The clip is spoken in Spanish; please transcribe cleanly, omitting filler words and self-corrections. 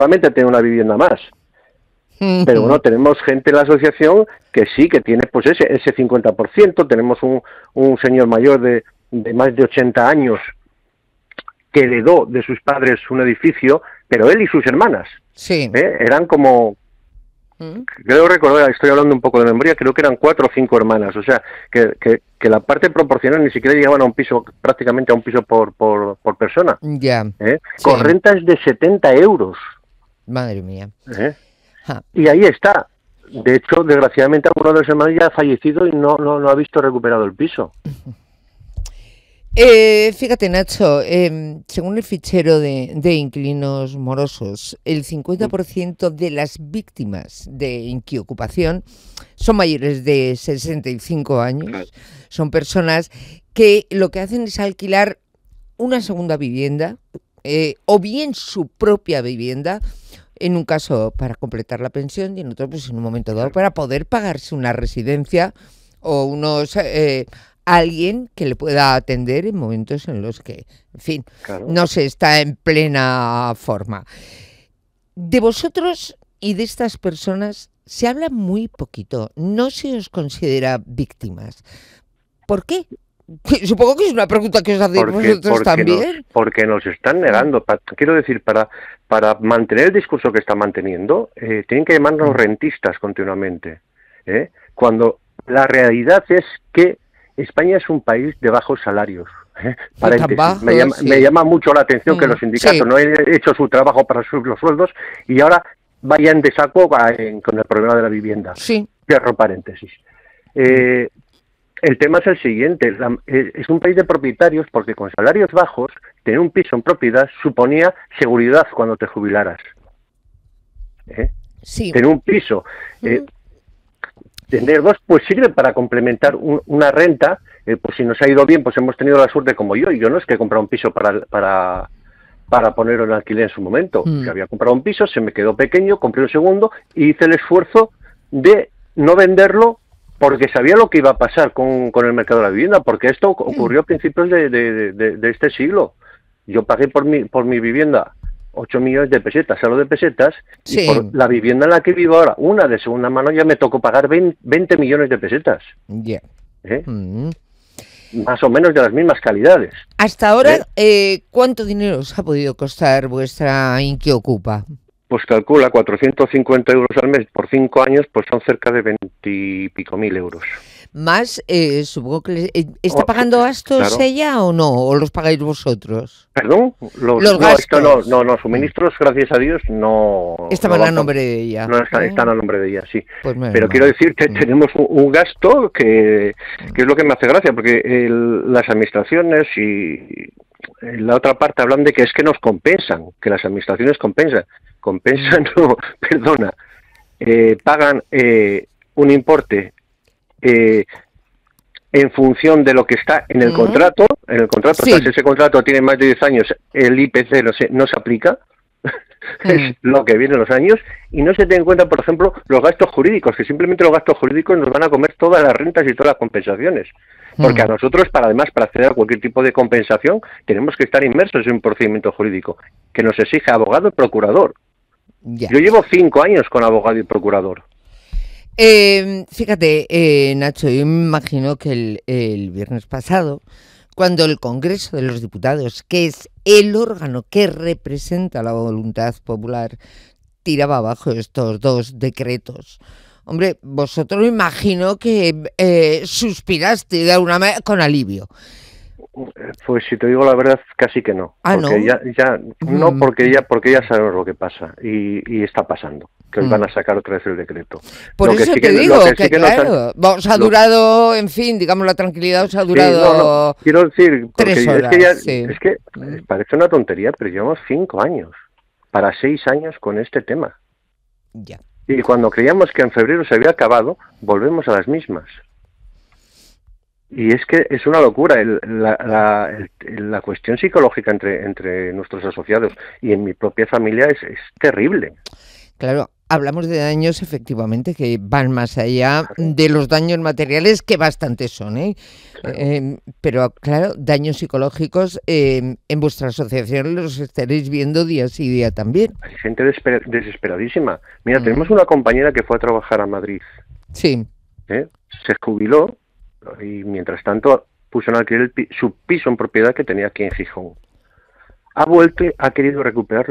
solamente tiene una vivienda más. Pero bueno, tenemos gente en la asociación que sí, que tiene pues ese 50%. Tenemos un señor mayor de más de 80 años que heredó de sus padres un edificio, pero él y sus hermanas eran como, creo recordar, estoy hablando un poco de memoria, creo que eran 4 o 5 hermanas, o sea, que la parte proporcional ni siquiera llegaban a un piso, prácticamente a un piso por persona, con rentas de 70 euros. Madre mía. Y ahí está. De hecho, desgraciadamente, alguno de los hermanos ya ha fallecido y no ha visto recuperado el piso. Fíjate, Nacho, según el fichero de inquilinos morosos, el 50% de las víctimas de inquiocupación son mayores de 65 años. Son personas que lo que hacen es alquilar una segunda vivienda o bien su propia vivienda, en un caso para completar la pensión y en otro pues en un momento dado para poder pagarse una residencia o alguien que le pueda atender en momentos en los que, en fin, no se está en plena forma. De vosotros y de estas personas se habla muy poquito, no se os considera víctimas. ¿Por qué? Supongo que es una pregunta que os hacéis vosotros también. Porque nos están negando. Quiero decir, para mantener el discurso que está manteniendo, tienen que llamarnos rentistas continuamente. Cuando la realidad es que España es un país de bajos salarios. Me llama mucho la atención que los sindicatos no han hecho su trabajo para subir los sueldos y ahora vayan en desacuerdo con el problema de la vivienda. Cierro paréntesis. El tema es el siguiente, es un país de propietarios porque con salarios bajos, tener un piso en propiedad suponía seguridad cuando te jubilaras. Tener un piso, tener dos, pues sirve para complementar una renta, pues si nos ha ido bien, pues hemos tenido la suerte como yo no es que he comprado un piso para ponerlo en alquiler en su momento, que había comprado un piso, se me quedó pequeño, compré un segundo y hice el esfuerzo de no venderlo porque sabía lo que iba a pasar con el mercado de la vivienda, porque esto ocurrió a principios de este siglo. Yo pagué por mi vivienda 8 millones de pesetas, solo de pesetas, y por la vivienda en la que vivo ahora, una de segunda mano, ya me tocó pagar 20 millones de pesetas. Más o menos de las mismas calidades. Hasta ahora, ¿cuánto dinero os ha podido costar vuestra Inquiocupa? Pues calcula 450 euros al mes por 5 años, pues son cerca de 20 y pico mil euros. Más, supongo que ¿está pagando gastos ella o no? ¿O los pagáis vosotros? ¿Perdón? Los gastos. No, suministros, gracias a Dios, no... Estaban a nombre de ella. No, están a nombre de ella, sí. Pues pero quiero decir que tenemos un gasto que es lo que me hace gracia, porque las administraciones y la otra parte hablan de que es que nos compensan, que las administraciones compensan, no, perdona, pagan un importe en función de lo que está en el contrato, o sea, si ese contrato tiene más de 10 años, el IPC no se aplica, es lo que viene en los años, y no se tiene en cuenta, por ejemplo, los gastos jurídicos, que simplemente los gastos jurídicos nos van a comer todas las rentas y todas las compensaciones. Porque a nosotros, para acceder a cualquier tipo de compensación, tenemos que estar inmersos en un procedimiento jurídico que nos exige abogado y procurador. Yo llevo 5 años con abogado y procurador. Fíjate, Nacho, yo me imagino que el viernes pasado, cuando el Congreso de los Diputados, que es el órgano que representa la voluntad popular, tiraba abajo estos 2 decretos, hombre, vosotros me imagino que suspiraste de alguna manera con alivio. Pues si te digo la verdad, casi que no. Porque ¿no? porque ya sabemos lo que pasa y está pasando, que hoy van a sacar otra vez el decreto. Por eso te digo que claro, os ha durado, en fin, digamos, la tranquilidad os ha durado quiero decir, 3 horas. Es que parece una tontería, pero llevamos 5 años, para 6 años con este tema. Y cuando creíamos que en febrero se había acabado, volvemos a las mismas. Y es que es una locura la cuestión psicológica entre nuestros asociados y en mi propia familia es terrible. Claro, hablamos de daños efectivamente que van más allá de los daños materiales, que bastantes son, ¿eh? Claro. Pero claro, daños psicológicos en vuestra asociación los estaréis viendo día sí día también. Hay gente desesperadísima. Mira, tenemos Mm. una compañera que fue a trabajar a Madrid, Sí. ¿eh? Se jubiló y mientras tanto puso en alquiler su piso en propiedad que tenía aquí en Gijón. Ha vuelto y ha querido recuperar